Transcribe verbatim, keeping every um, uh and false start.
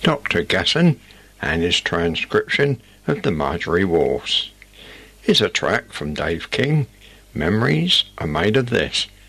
Doctor Gasson and his transcription of the Marjorie Waltz. Here's a track from Dave King, Memories Are Made of This.